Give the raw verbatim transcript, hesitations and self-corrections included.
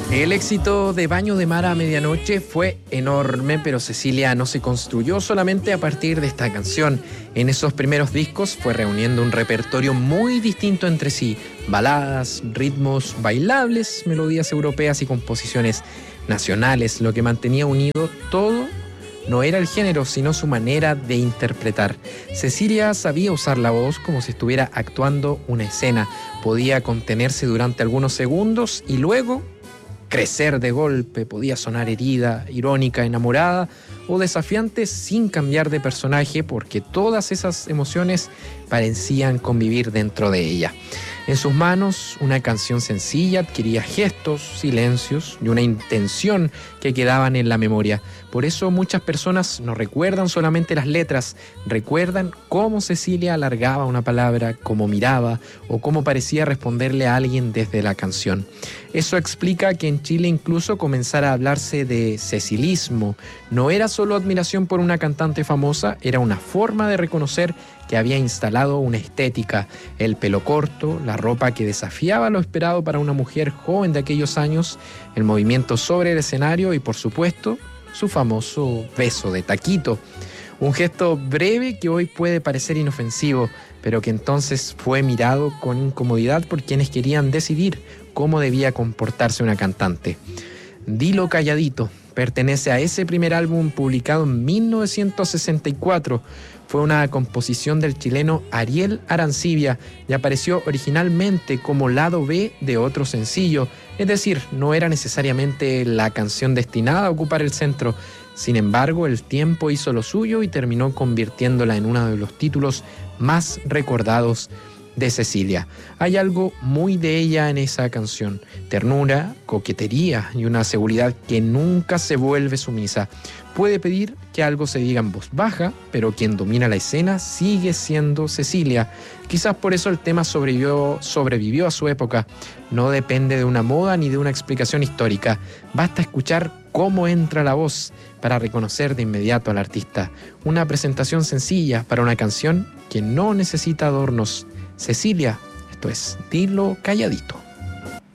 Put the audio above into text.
El éxito de Baño de Mar a Medianoche fue enorme, pero Cecilia no se construyó solamente a partir de esta canción. En esos primeros discos fue reuniendo un repertorio muy distinto entre sí: baladas, ritmos bailables, melodías europeas y composiciones nacionales. Lo que mantenía unido todo no era el género, sino su manera de interpretar. Cecilia sabía usar la voz como si estuviera actuando una escena. Podía contenerse durante algunos segundos y luego crecer de golpe. Podía sonar herida, irónica, enamorada o desafiante sin cambiar de personaje, porque todas esas emociones parecían convivir dentro de ella. En sus manos, una canción sencilla adquiría gestos, silencios y una intención que quedaban en la memoria. Por eso muchas personas no recuerdan solamente las letras, recuerdan cómo Cecilia alargaba una palabra, cómo miraba o cómo parecía responderle a alguien desde la canción. Eso explica que en Chile incluso comenzara a hablarse de cecilismo. No era solo admiración por una cantante famosa, era una forma de reconocer que había instalado una estética: el pelo corto, la ropa que desafiaba lo esperado para una mujer joven de aquellos años, el movimiento sobre el escenario y, por supuesto, su famoso beso de taquito. Un gesto breve que hoy puede parecer inofensivo, pero que entonces fue mirado con incomodidad por quienes querían decidir cómo debía comportarse una cantante. Dilo calladito pertenece a ese primer álbum publicado en mil novecientos sesenta y cuatro. Fue una composición del chileno Ariel Arancibia y apareció originalmente como lado B de otro sencillo, es decir, no era necesariamente la canción destinada a ocupar el centro. Sin embargo, el tiempo hizo lo suyo y terminó convirtiéndola en uno de los títulos más recordados de Cecilia. Hay algo muy de ella en esa canción: ternura, coquetería y una seguridad que nunca se vuelve sumisa. Puede pedir que algo se diga en voz baja, pero quien domina la escena sigue siendo Cecilia. Quizás por eso el tema sobrevivió, sobrevivió a su época. No depende de una moda ni de una explicación histórica. Basta escuchar cómo entra la voz para reconocer de inmediato al artista. Una presentación sencilla para una canción que no necesita adornos. Cecilia, esto es Dilo Calladito.